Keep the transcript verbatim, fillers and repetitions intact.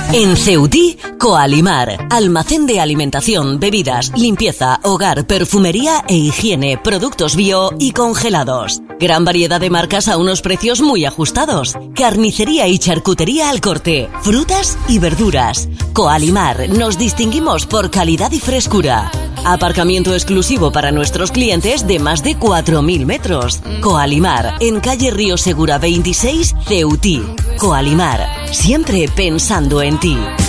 En Ceutí, Coalimar, almacén de alimentación, bebidas, limpieza, hogar, perfumería e higiene, productos bio y congelados. Gran variedad de marcas a unos precios muy ajustados. Carnicería y charcutería al corte, frutas y verduras. Coalimar, nos distinguimos por calidad y frescura. Aparcamiento exclusivo para nuestros clientes de más de cuatro mil metros. Coalimar, en calle Río Segura veintiséis, Ceutí. Coalimar, siempre pensando en ti.